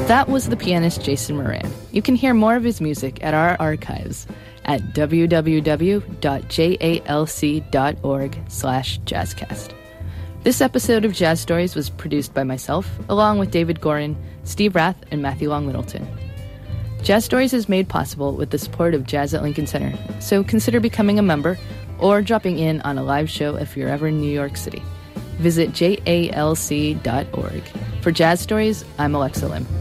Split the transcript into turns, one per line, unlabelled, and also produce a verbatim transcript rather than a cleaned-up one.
That was the pianist Jason Moran. You can hear more of his music at our archives at w w w dot jalc dot org slash jazzcast. This episode of Jazz Stories was produced by myself, along with David Gorin, Steve Rath, and Matthew Long Littleton. Jazz Stories is made possible with the support of Jazz at Lincoln Center, so consider becoming a member or dropping in on a live show if you're ever in New York City. Visit jalc dot org. For Jazz Stories, I'm Alexa Lim.